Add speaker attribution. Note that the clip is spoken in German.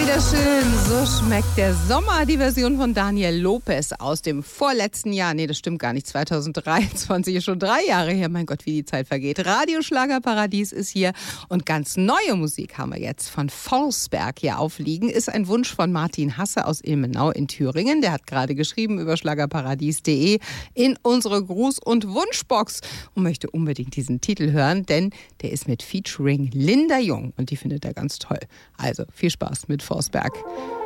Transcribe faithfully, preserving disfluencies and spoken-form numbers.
Speaker 1: wieder schön. So schmeckt der Sommer. Die Version von Daniel Lopez aus dem vorletzten Jahr. Nee, das stimmt gar nicht. zwanzig dreiundzwanzig ist schon drei Jahre her. Mein Gott, wie die Zeit vergeht. Radioschlagerparadies ist hier. Und ganz neue Musik haben wir jetzt von Forsberg hier aufliegen. Ist ein Wunsch von Martin Hasse aus Ilmenau in Thüringen. Der hat gerade geschrieben über schlagerparadies punkt de in unsere Gruß- und Wunschbox und möchte unbedingt diesen Titel hören, denn der ist mit Featuring Linda Jung und die findet er ganz toll. Also viel Spaß mit Forsberg.